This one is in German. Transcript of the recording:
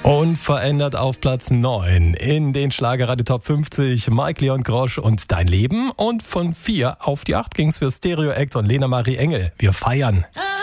Unverändert auf Platz 9 in den Schlagerradio Top 50 Mike Leon Grosch und Dein Leben. Und von 4 auf die 8 ging's für Stereo Act und Lena Marie Engel. Wir feiern.